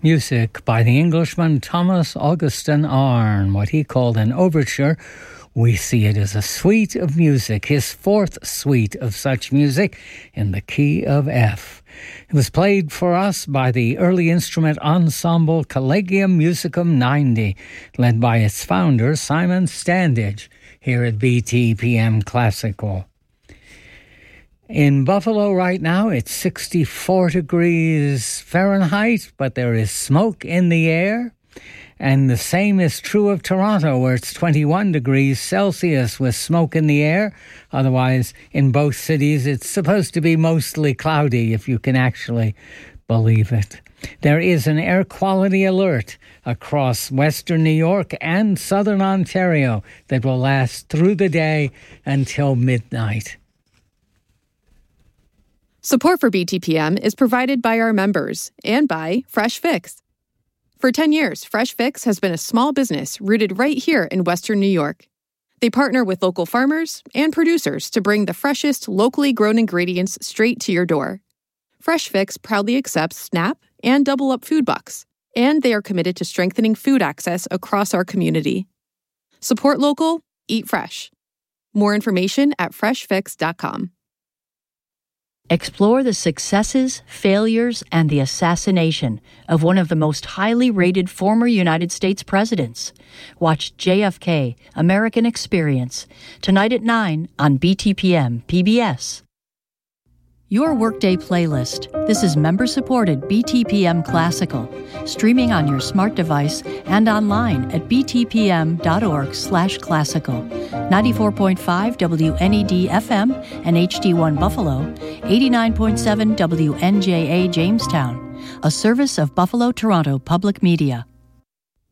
Music by the Englishman Thomas Augustin Arne, what he called an overture. We see it as a suite of music, his fourth suite of such music in the key of F. It was played for us by the early instrument ensemble Collegium Musicum 90, led by its founder Simon Standage, here at BTPM Classical. In Buffalo right now, it's 64 degrees Fahrenheit, but there is smoke in the air. And the same is true of Toronto, where it's 21 degrees Celsius with smoke in the air. Otherwise, in both cities, it's supposed to be mostly cloudy, if you can actually believe it. There is an air quality alert across western New York and southern Ontario that will last through the day until midnight. Support for BTPM is provided by our members and by Fresh Fix. For 10 years, Fresh Fix has been a small business rooted right here in Western New York. They partner with local farmers and producers to bring the freshest, locally grown ingredients straight to your door. Fresh Fix proudly accepts SNAP and Double Up food bucks, and they are committed to strengthening food access across our community. Support local, eat fresh. More information at freshfix.com. Explore the successes, failures, and the assassination of one of the most highly rated former United States presidents. Watch JFK, American Experience, tonight at 9 on BTPM PBS. Your Workday Playlist. This is member-supported BTPM Classical, streaming on your smart device and online at btpm.org/classical. 94.5 WNED FM and HD1 Buffalo, 89.7 WNJA Jamestown, a service of Buffalo Toronto Public Media.